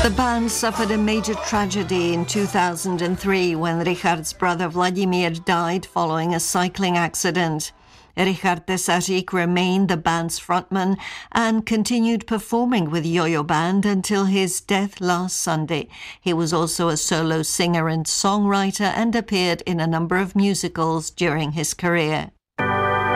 The band suffered a major tragedy in 2003 when Richard's brother Vladimir died following a cycling accident. Richard Tesařík remained the band's frontman and continued performing with Yo-Yo Band until his death last Sunday. He was also a solo singer and songwriter and appeared in a number of musicals during his career.